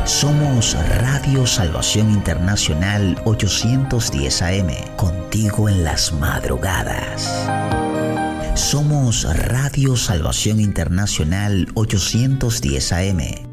Somos Radio Salvación Internacional 810 AM, contigo en las madrugadas. Somos Radio Salvación Internacional 810 AM,